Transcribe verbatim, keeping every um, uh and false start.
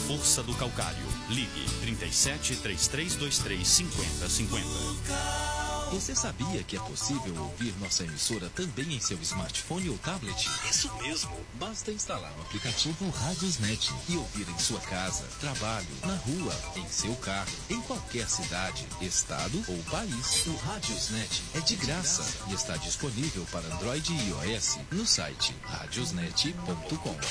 força do calcário. Ligue trinta e sete, três três dois três, cinquenta cinquenta. Você sabia que é possível ouvir nossa emissora também em seu smartphone ou tablet? Isso mesmo. Basta instalar o aplicativo Radiosnet e ouvir em sua casa, trabalho, na rua, em seu carro, em qualquer cidade, estado ou país. O Radiosnet é de graça e está disponível para Android e iOS no site radiosnet ponto com.